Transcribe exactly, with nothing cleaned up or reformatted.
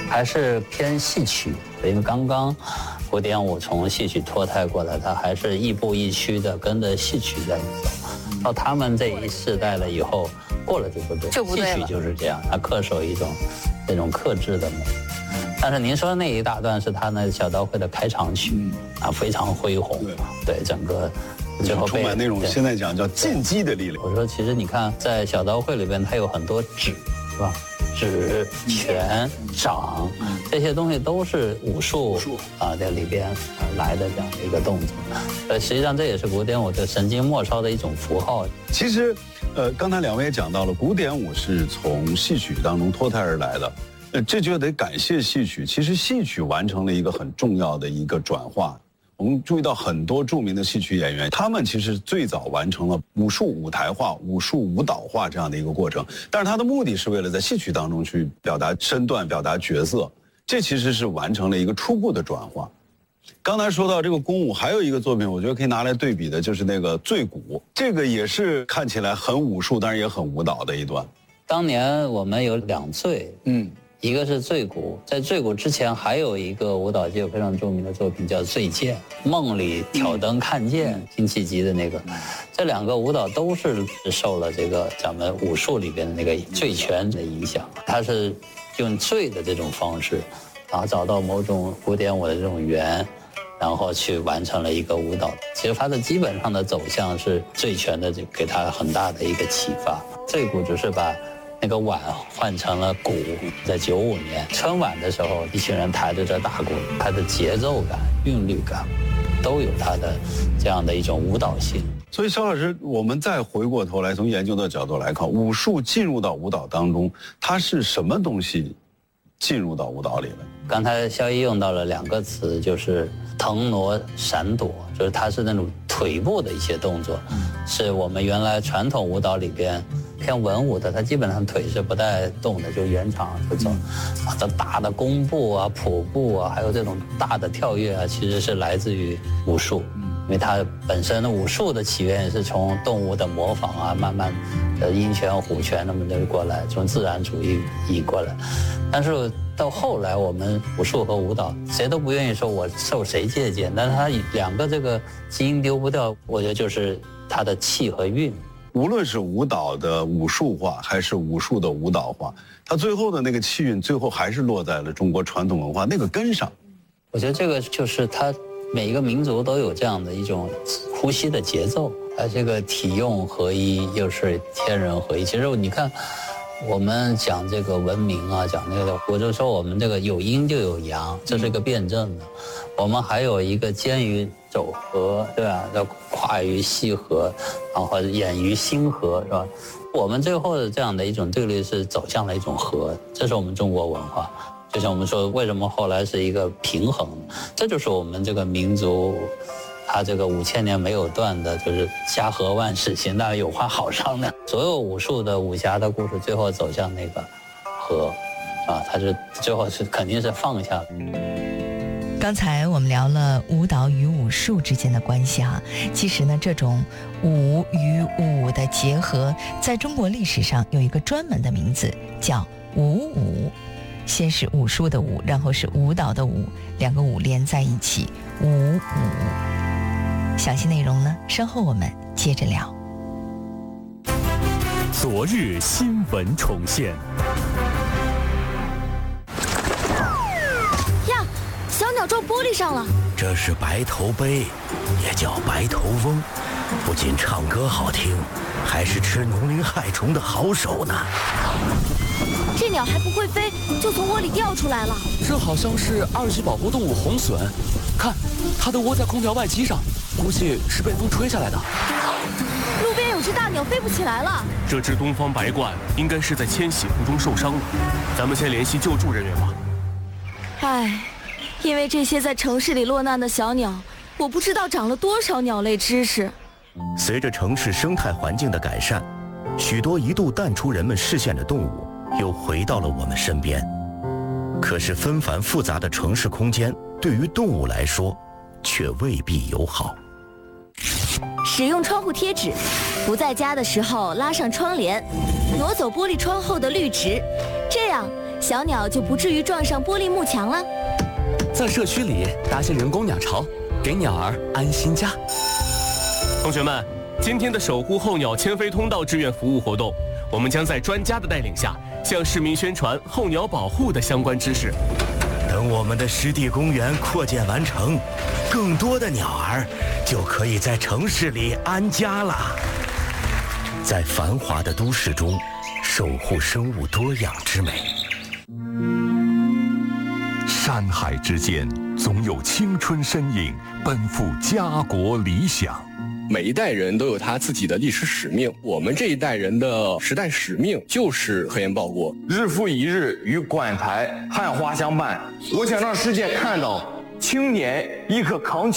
还是偏戏曲，因为刚刚古典舞从戏曲脱胎过来，它还是亦步亦趋的跟着戏曲在走。到他们这一世代了以后，过了就不对， 就不对了。 戏曲就是这样，它恪守一种这种克制的美。但是您说的那一大段是他那小刀会的开场曲，嗯、啊，非常恢宏，对, 对整个最后充满那种现在讲叫进击的力量。 我说其实你看在小刀会里边，它有很多指，是吧？指、拳、掌这些东西都是武术啊在里边来的这样的一个动作。呃，实际上这也是古典舞的神经末梢的一种符号。 其实，呃，刚才两位也讲到了，古典舞是从戏曲当中脱胎而来的。呃，这就得感谢戏曲。其实戏曲完成了一个很重要的一个转化。我们注意到很多著名的戏曲演员，他们其实最早完成了武术舞台化、武术舞蹈化这样的一个过程，但是他的目的是为了在戏曲当中去表达身段、表达角色，这其实是完成了一个初步的转化。刚才说到这个宫舞，还有一个作品，我觉得可以拿来对比的，就是那个醉鼓，这个也是看起来很武术，但是也很舞蹈的一段。 当年我们有两醉，嗯。一个是醉鼓，在醉鼓之前还有一个舞蹈界非常著名的作品叫醉剑，梦里挑灯看剑，辛弃疾的那个，这两个舞蹈都是受了这个咱们武术里边的那个醉拳的影响，它是用醉的这种方式，然后找到某种古典舞的这种圆，然后去完成了一个舞蹈。其实它的基本上的走向是醉拳的，给它很大的一个启发。醉鼓只是把那个碗换成了鼓，在九五年春晚的时候，一群人抬着这大鼓，它的节奏感、韵律感，都有它的这样的一种舞蹈性。 所以，肖老师，我们再回过头来，从研究的角度来看，武术进入到舞蹈当中，它是什么东西进入到舞蹈里了？ 刚才肖一用到了两个词，就是腾挪、闪躲，就是它是那种腿部的一些动作，是我们原来传统舞蹈里边偏文武的，它基本上腿是不带动的，就原场就走。啊，这大的弓步啊、普步啊，还有这种大的跳跃啊，其实是来自于武术，因为它本身的武术的起源也是从动物的模仿啊，慢慢的鹰拳、虎拳那么的过来，从自然主义移过来。但是到后来，我们武术和舞蹈谁都不愿意说我受谁借鉴，但是它两个这个基因丢不掉，我觉得就是它的气和韵。 无论是舞蹈的武术化，还是武术的舞蹈化，它最后的那个气韵，最后还是落在了中国传统文化那个根上。 我觉得这个就是它每一个民族都有这样的一种呼吸的节奏，它这个体用合一，又是天人合一。其实你看，我们讲这个文明啊，讲那个，我就说我们这个有阴就有阳，这是个辩证的。我们还有一个兼于走合，对吧？要跨于细合，然后演于心合，是吧？我们最后的这样的一种对立是走向了一种和，这是我们中国文化。就像我们说，为什么后来是一个平衡？这就是我们这个民族，它这个五千年没有断的，就是家和万事兴，大家有话好商量。所有武术的武侠的故事，最后走向那个和，啊，它是最后是肯定是放下。 刚才我们聊了舞蹈与武术之间的关系啊，其实呢，这种武与武的结合，在中国历史上有一个专门的名字，叫武舞。先是武术的武，然后是舞蹈的舞，两个舞连在一起，武舞。详细内容呢，稍后我们接着聊。 昨日新闻重现。 呀，小鸟撞玻璃上了。 这是白头鹎，也叫白头翁，不仅唱歌好听，还是吃农林害虫的好手呢。 这鸟还不会飞，就从窝里掉出来了。 这好像是二级保护动物红隼，看，它的窝在空调外机上，估计是被风吹下来的。 路边有只大鸟飞不起来了。 这只东方白鹳应该是在迁徙途中受伤了，咱们先联系救助人员吧。 唉，因为这些在城市里落难的小鸟，我不知道长了多少鸟类知识。 随着城市生态环境的改善，许多一度淡出人们视线的动物又回到了我们身边。可是纷繁复杂的城市空间对于动物来说却未必友好。 使用窗户贴纸，不在家的时候拉上窗帘，挪走玻璃窗后的绿植，这样小鸟就不至于撞上玻璃幕墙了。 在社区里搭些人工鸟巢，给鸟儿安心家。 同学们，今天的守护候鸟迁飞通道志愿服务活动，我们将在专家的带领下，向市民宣传候鸟保护的相关知识。 等我们的湿地公园扩建完成，更多的鸟儿就可以在城市里安家了。在繁华的都市中，守护生物多样之美。 山海之间，总有青春身影奔赴家国理想。 每一代人都有他自己的历史使命，我们这一代人的时代使命就是核研报国。 日复一日与馆台汉花相伴，我想让世界看到青年一颗扛起